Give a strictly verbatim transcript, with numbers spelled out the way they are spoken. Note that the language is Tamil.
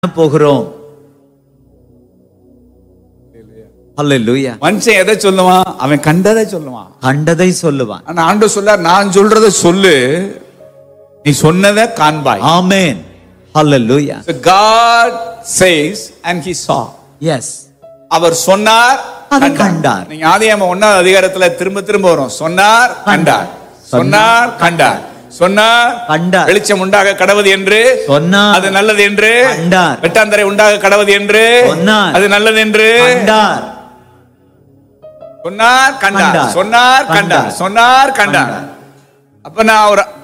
போகிறோம். ஹல்லேலூயா. மனுஷன் எதை சொல்லுவான்? அவன் கண்டதை சொல்லுவான், கண்டதை சொல்லுவான். ஆனா ஆண்டவர் சொல்றார், நான் சொல்றதை சொல்லு, நீ சொன்னதை காண்பாய். ஆமென். ஹல்லேலூயா. So God says and he saw. S. அவர் சொன்னார், அதை கண்டார். கண்டார். நீங்க ஆதியாகமம் ஒன்னாவது அதிகாரத்துல திரும்ப திரும்ப வரும். சொன்னார், கண்டார். சொன்னார், கண்டார். சொன்னார், கண்டார். வெளிச்சம் உண்டாக கடவது என்று சொன்னார், அது நல்லது என்று கண்டார். வெட்டாந்தரை உண்டாக கடவது என்று சொன்னார், அது நல்லது என்று கண்டார். சொன்னார், கண்டார். கண்டார். சொன்னார், கண்டார். கண்டார். சொன்னார், கண்டார். அப்ப நான் ஒரு